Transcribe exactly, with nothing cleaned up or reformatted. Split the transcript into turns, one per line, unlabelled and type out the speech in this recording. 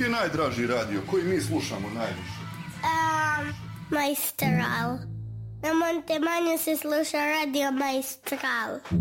ti je najdraži radio? Koji mi slušamo najviše?
Um, Maestral. Na Montemanju se sluša radio Maestral.